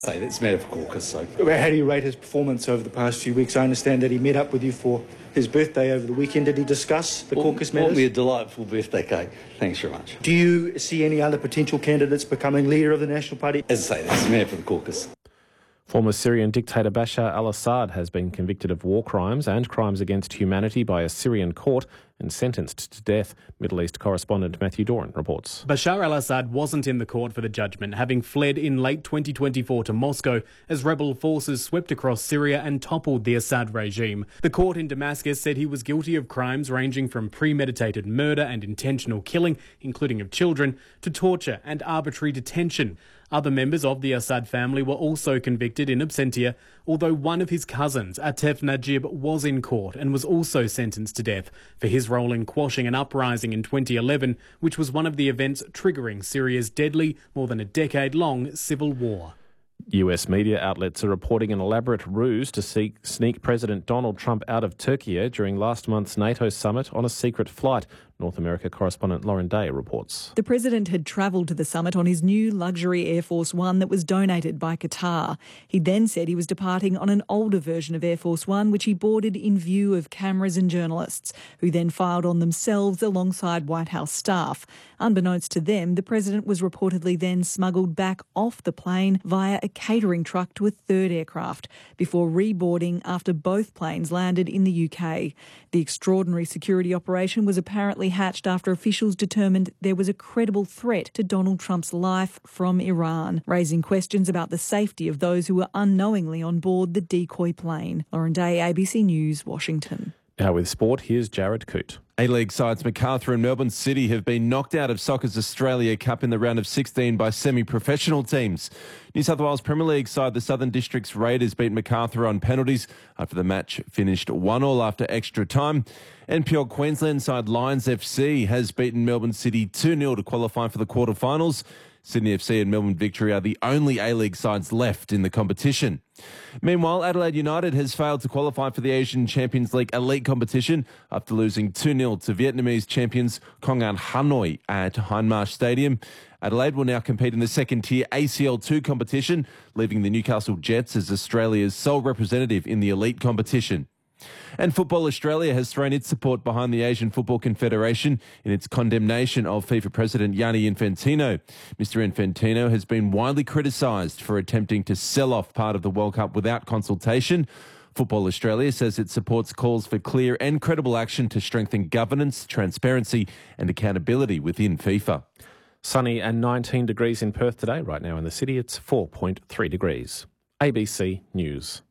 Say that's matter for caucus. So, how do you rate his performance over the past few weeks? I understand that he met up with you for his birthday over the weekend. Did he discuss the caucus matters? Bought me a delightful birthday cake. Thanks very much. Do you see any other potential candidates becoming leader of the National Party? As I say, that's matter for the caucus. Former Syrian dictator Bashar al-Assad has been convicted of war crimes and crimes against humanity by a Syrian court and sentenced to death. Middle East correspondent Matthew Doran reports. Bashar al-Assad wasn't in the court for the judgment, having fled in late 2024 to Moscow as rebel forces swept across Syria and toppled the Assad regime. The court in Damascus said he was guilty of crimes ranging from premeditated murder and intentional killing, including of children, to torture and arbitrary detention. Other members of the Assad family were also convicted in absentia, although one of his cousins, Atef Najib, was in court and was also sentenced to death for his role in quashing an uprising in 2011, which was one of the events triggering Syria's deadly, more than a decade-long civil war. US media outlets are reporting an elaborate ruse to sneak President Donald Trump out of Turkey during last month's NATO summit on a secret flight. North America correspondent Lauren Day reports. The president had travelled to the summit on his new luxury Air Force One that was donated by Qatar. He then said he was departing on an older version of Air Force One, which he boarded in view of cameras and journalists, who then filed on themselves alongside White House staff. Unbeknownst to them, the president was reportedly then smuggled back off the plane via a catering truck to a third aircraft before reboarding after both planes landed in the UK. The extraordinary security operation was apparently hatched after officials determined there was a credible threat to Donald Trump's life from Iran, raising questions about the safety of those who were unknowingly on board the decoy plane. Lauren Day, ABC News, Washington. Now with sport, here's Jared Coote. A-League sides Macarthur and Melbourne City have been knocked out of Soccer's Australia Cup in the round of 16 by semi-professional teams. New South Wales Premier League side the Southern Districts Raiders beat Macarthur on penalties after the match finished 1-1 after extra time. NPL Queensland side Lions FC has beaten Melbourne City 2-0 to qualify for the quarterfinals. Sydney FC and Melbourne Victory are the only A-League sides left in the competition. Meanwhile, Adelaide United has failed to qualify for the Asian Champions League elite competition after losing 2-0 to Vietnamese champions Công An Hanoi at Hindmarsh Stadium. Adelaide will now compete in the second-tier ACL2 competition, leaving the Newcastle Jets as Australia's sole representative in the elite competition. And Football Australia has thrown its support behind the Asian Football Confederation in its condemnation of FIFA President Gianni Infantino. Mr Infantino has been widely criticised for attempting to sell off part of the World Cup without consultation. Football Australia says it supports calls for clear and credible action to strengthen governance, transparency and accountability within FIFA. Sunny and 19 degrees in Perth today. Right now in the city, it's 4.3 degrees. ABC News.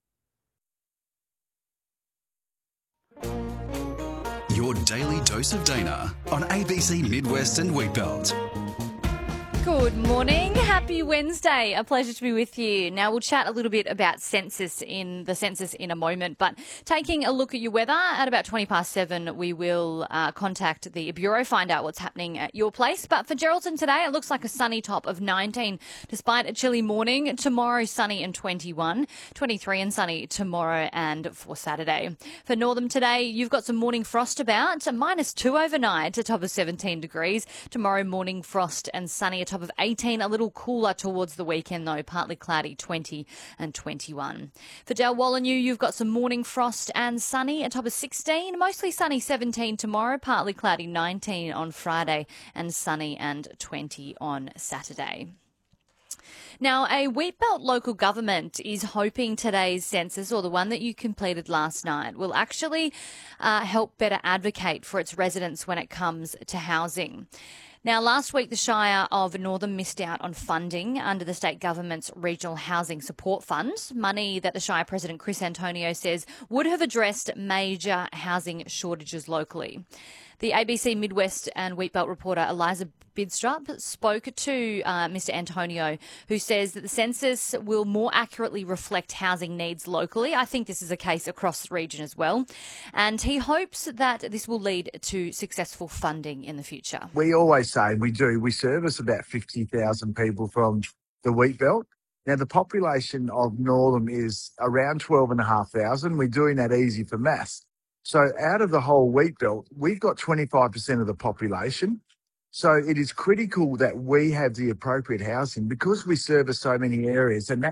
Your daily dose of Dana on ABC Midwest and Wheatbelt. Good morning. Happy Wednesday. A pleasure to be with you. Now, we'll chat a little bit about the census in a moment, but taking a look at your weather at about 7:20, we will contact the Bureau, find out what's happening at your place. But for Geraldton today, it looks like a sunny top of 19 despite a chilly morning. Tomorrow, sunny and 21, 23 and sunny tomorrow and for Saturday. For Northam today, you've got some morning frost about, -2 overnight, a top of 17 degrees. Tomorrow, morning frost and sunny, a top of 18, a little cooler towards the weekend though, partly cloudy, 20 and 21. For Dalwallinu, you've got some morning frost and sunny, a top of 16, mostly sunny, 17 tomorrow, partly cloudy, 19 on Friday and sunny and 20 on Saturday. Now, a Wheatbelt local government is hoping today's census, or the one that you completed last night, will actually help better advocate for its residents when it comes to housing. Now, last week, the Shire of Northam missed out on funding under the state government's Regional Housing Support Fund, money that the Shire President Chris Antonio says would have addressed major housing shortages locally. The ABC Midwest and Wheatbelt reporter Eliza Bidstrup spoke to Mr Antonio, who says that the census will more accurately reflect housing needs locally. I think this is a case across the region as well. And he hopes that this will lead to successful funding in the future. We always say we service about 50,000 people from the Wheatbelt. Now, the population of Northam is around 12,500. We're doing that easy for maths. So out of the whole Wheatbelt, we've got 25% of the population. So it is critical that we have the appropriate housing because we service so many areas, and that